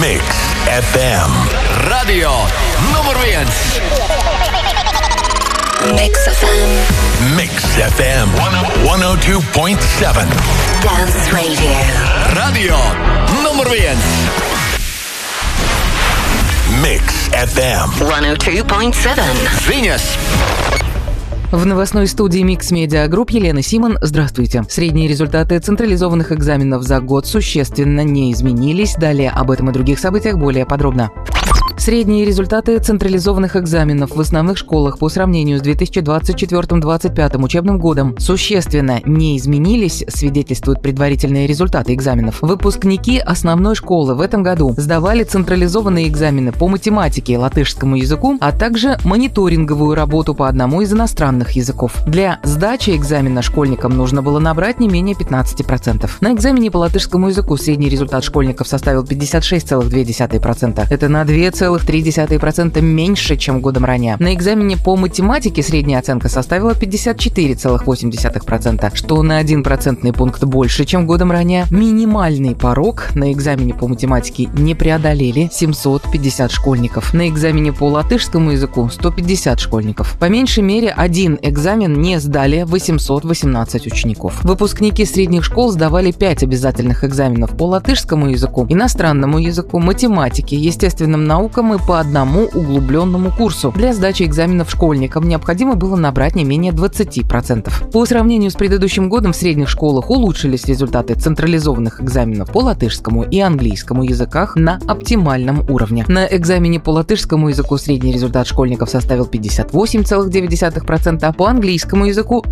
Mix FM. Radio nummer 1. Mix FM. Mix FM 102.7. Dance Radio. Radio nummer 1. Mix FM 102.7. Venus. В новостной студии Mix Media Group Елена Симон. Здравствуйте. Средние результаты централизованных экзаменов за год существенно не изменились. Далее об этом и других событиях более подробно. Средние результаты централизованных экзаменов в основных школах по сравнению с 2024-2025 учебным годом существенно не изменились, свидетельствуют предварительные результаты экзаменов. Выпускники основной школы в этом году сдавали централизованные экзамены по математике и латышскому языку, а также мониторинговую работу по одному из иностранных языков. Для сдачи экзамена школьникам нужно было набрать не менее 15%. На экзамене по латышскому языку средний результат школьников составил 56,2%. Это на 2,3% меньше, чем годом ранее. На экзамене по математике средняя оценка составила 54,8%, что на 1 процентный пункт больше, чем годом ранее. Минимальный порог на экзамене по математике не преодолели 750 школьников. На экзамене по латышскому языку 150 школьников. По меньшей мере один экзамен не сдали 818 учеников. Выпускники средних школ сдавали 5 обязательных экзаменов по латышскому языку, иностранному языку, математике, естественным наукам и по одному углубленному курсу. Для сдачи экзаменов школьникам необходимо было набрать не менее 20%. По сравнению с предыдущим годом в средних школах улучшились результаты централизованных экзаменов по латышскому и английскому языках на оптимальном уровне. На экзамене по латышскому языку средний результат школьников составил 58,9%, а по английскому языку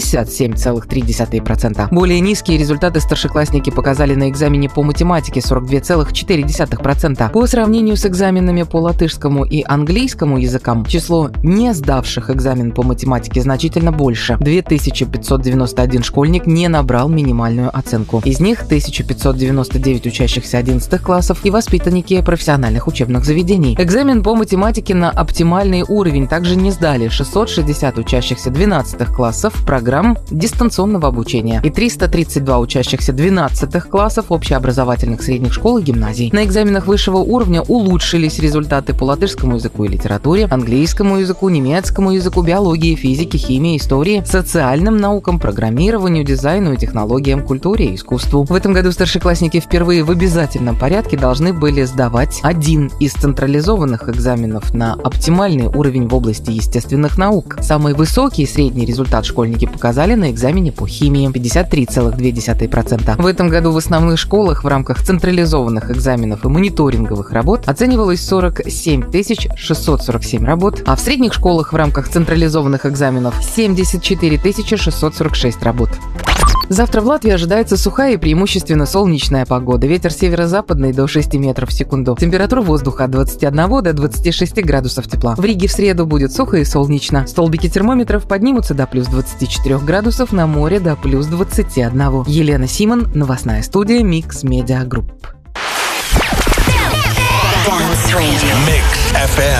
67,3%. Более низкие результаты старшеклассники показали на экзамене по математике 42,4%. По сравнению с экзаменами по латышскому и английскому языкам число не сдавших экзамен по математике значительно больше. 2591 школьник не набрал минимальную оценку. Из них 1599 учащихся 11 классов и воспитанники профессиональных учебных заведений. Экзамен по математике на оптимальный уровень также не сдали 660 учащихся 12 классов программ дистанционного обучения и 332 учащихся 12 классов общеобразовательных средних школ и гимназий. На экзаменах высшего уровня улучшились результаты по латышскому языку и литературе, английскому языку, немецкому языку, биологии, физике, химии, истории, социальным наукам, программированию, дизайну и технологиям, культуре и искусству. В этом году старшеклассники впервые в обязательном порядке должны были сдавать один из централизованных экзаменов на оптимальный уровень в области естественных наук. Самый высокий средний результат школьники показали на экзамене по химии – 53,2%. В этом году в основных школах в рамках централизованных экзаменов и мониторинговых работ оценивалось 47 647 работ, а в средних школах в рамках централизованных экзаменов 74 646 работ. Завтра в Латвии ожидается сухая и преимущественно солнечная погода. Ветер северо-западный до 6 метров в секунду. Температура воздуха от 21 до 26 градусов тепла. В Риге в среду будет сухо и солнечно. Столбики термометров поднимутся до плюс 24 градусов, на море до плюс 21. Елена Симон, новостная студия Mix Media Group. Dance Radio. Mix FM.